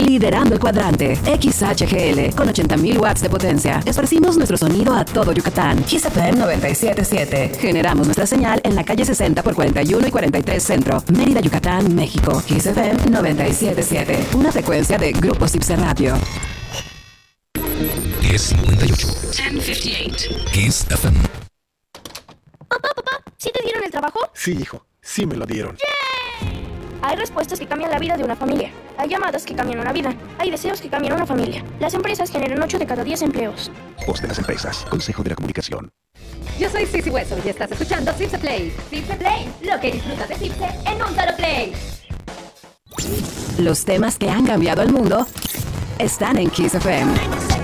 liderando el cuadrante. XHGL, con 80.000 watts de potencia. Esparcimos nuestro sonido a todo Yucatán. Kiss FM 97.7. Generamos nuestra señal en la calle 60 por 41 y 43 Centro, Mérida, Yucatán, México. Kiss FM 97.7. Una frecuencia de Grupo Cipse Radio. 1058. 1058. Kiss FM. Papá, ¿sí te dieron el trabajo? Sí, hijo, sí me lo dieron. Hay respuestas que cambian la vida de una familia. Hay llamadas que cambian una vida. Hay deseos que cambian una familia. Las empresas generan 8 de cada 10 empleos. Voz de las empresas. Consejo de la Comunicación. Yo soy Cici Hueso y estás escuchando Cipse Play. Cipse Play, lo que disfrutas de Cipse en un solo play. Los temas que han cambiado el mundo están en Kiss FM.